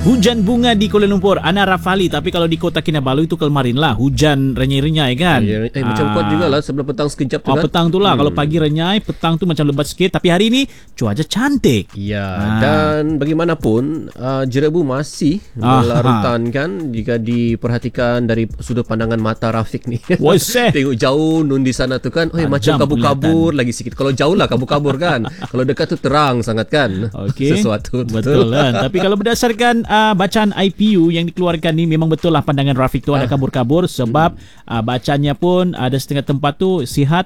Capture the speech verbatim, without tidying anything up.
Hujan bunga di Kuala Lumpur, Ana Rafali. Tapi kalau di Kota Kinabalu itu kemarin lah hujan renyai-renyai kan. Ya, eh, macam kuat juga lah sebelum petang sekejap tu oh, kan. Petang tu lah. Hmm. Kalau pagi renyai, petang tu macam lebat sikit. Tapi hari ni cuaca cantik. Ya, ha. Dan bagaimanapun uh, jerebu masih berlarutan kan jika diperhatikan dari sudut pandangan mata Rafiq ni. Tengok jauh nun di sana tu kan. Oh, macam kabur-kabur lagi sikit. Kalau jauh lah kabur-kabur kan. Kalau dekat tu terang sangat kan. Okay. Sesuatu betul kan. Tapi kalau berdasarkan uh, bacaan I P U yang dikeluarkan ni, memang betul lah pandangan Rafiq tu ada kabur-kabur sebab uh, bacaannya pun ada setengah tempat tu sihat